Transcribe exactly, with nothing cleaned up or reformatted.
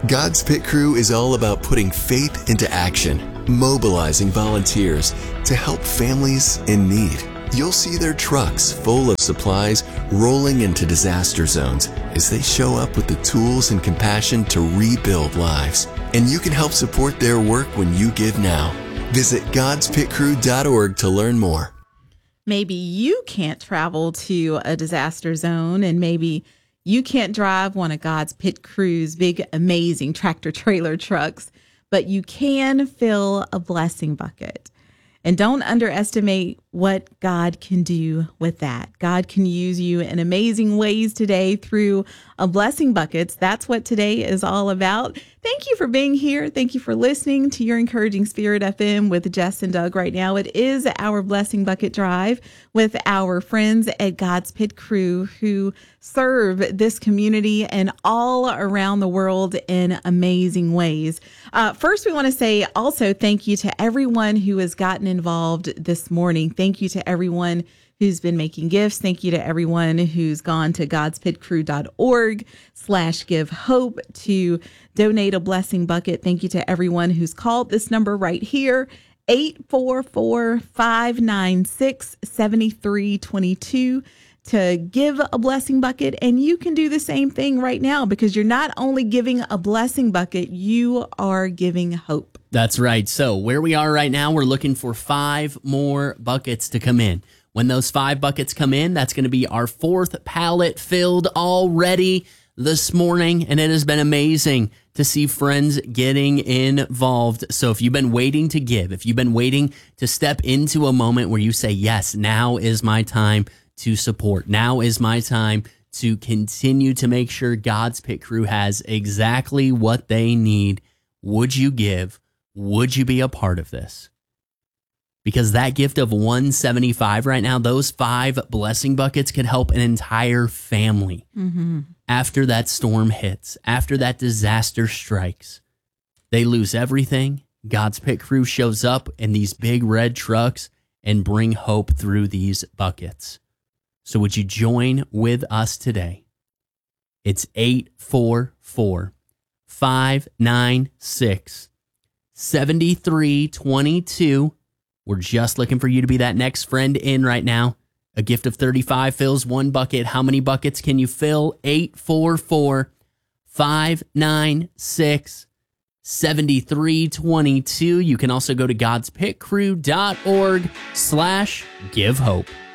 God's Pit Crew is all about putting faith into action, mobilizing volunteers to help families in need. You'll see their trucks full of supplies rolling into disaster zones as they show up with the tools and compassion to rebuild lives. And you can help support their work when you give now. Visit gods pit crew dot org to learn more. Maybe you can't travel to a disaster zone, and maybe you can't drive one of God's Pit Crew's big, amazing tractor trailer trucks, but you can fill a blessing bucket. And don't underestimate what God can do with that. God can use you in amazing ways today through a blessing buckets. That's what today is all about. Thank you for being here. Thank you for listening to Your Encouraging Spirit F M with Jess and Doug right now. It is our Blessing Bucket Drive with our friends at God's Pit Crew who serve this community and all around the world in amazing ways. Uh, first, we want to say also thank you to everyone who has gotten involved this morning. Thank you to everyone who's been making gifts. Thank you to everyone who's gone to gods pit crew dot org slash give hope to donate a blessing bucket. Thank you to everyone who's called this number right here, eight four four, five nine six, seven three two two, to give a blessing bucket. And you can do the same thing right now, because you're not only giving a blessing bucket, you are giving hope. That's right. So where we are right now, we're looking for five more buckets to come in. When those five buckets come in, that's going to be our fourth pallet filled already this morning. And it has been amazing to see friends getting involved. So if you've been waiting to give, if you've been waiting to step into a moment where you say, yes, now is my time to support. Now is my time to continue to make sure God's Pit Crew has exactly what they need. Would you give? Would you be a part of this? Because that gift of one hundred seventy-five right now, those five blessing buckets could help an entire family. Mm-hmm. After that storm hits, after that disaster strikes, they lose everything. God's Pit Crew shows up in these big red trucks and bring hope through these buckets. So would you join with us today? It's eight four four, five nine six, seven three two two. We're just looking for you to be that next friend in right now. A gift of thirty-five fills one bucket. How many buckets can you fill? eight four four, five nine six, seven three two two. You can also go to gods pit crew dot org slash give hope.